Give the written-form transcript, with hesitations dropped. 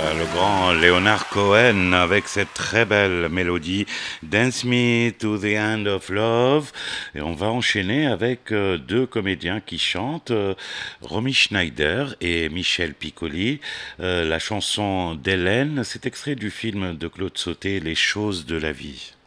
Le grand Leonard Cohen avec cette très belle mélodie Dance Me to the End of Love. Et on va enchaîner avec deux comédiens qui chantent, Romy Schneider et Michel Piccoli. La chanson d'Hélène, c'est extrait du film de Claude Sautet, Les choses de la vie.